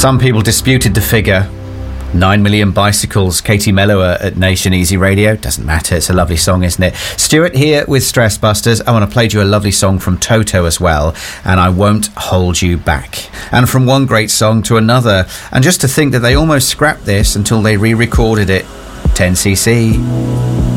Some people disputed the figure. 9 million bicycles. Katie Mellower at Nation Easy Radio. Doesn't matter, it's a lovely song, isn't it? Stuart here with Stress Busters. I want to play you a lovely song from Toto as well, and I Won't Hold You Back. And from one great song to another. And just to think that they almost scrapped this until they re-recorded it. 10cc.